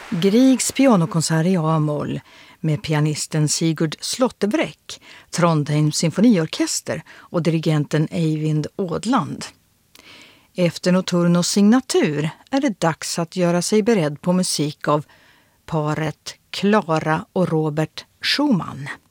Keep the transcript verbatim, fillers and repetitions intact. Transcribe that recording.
Griegs pianokonsert i A-moll med pianisten Sigurd Slåttebräck, Trondheims symfoniorkester och dirigenten Eivind Ådland. Efter Notturnos signatur är det dags att göra sig beredd på musik av paret Clara och Robert Schumann.